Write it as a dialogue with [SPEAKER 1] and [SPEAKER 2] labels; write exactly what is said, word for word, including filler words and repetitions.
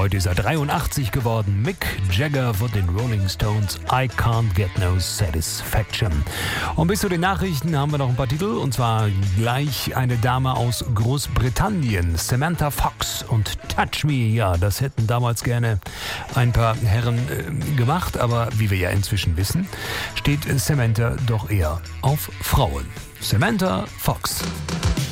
[SPEAKER 1] Heute ist er dreiundachtzig geworden. Mick Jagger von den Rolling Stones. I Can't Get No Satisfaction. Und bis zu den Nachrichten haben wir noch ein paar Titel. Und zwar gleich eine Dame aus Großbritannien. Samantha Fox und Touch Me. Ja, das hätten damals gerne ein paar Herren äh, gemacht. Aber wie wir ja inzwischen wissen, steht Samantha doch eher auf Frauen. Samantha Fox.